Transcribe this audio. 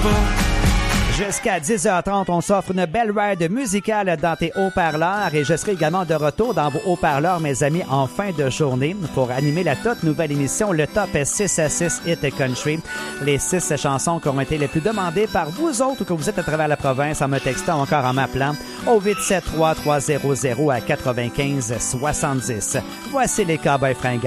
Jusqu'à 10h30, on s'offre une belle ride musicale dans tes haut-parleurs et je serai également de retour dans vos haut-parleurs, mes amis, en fin de journée pour animer la toute nouvelle émission, le Top 6 à 6 Hit Country. Les 6 chansons qui ont été les plus demandées par vous autres que vous êtes à travers la province en me textant ou encore en m'appelant au 873-300 à 95 70. Voici les Cowboys fringants.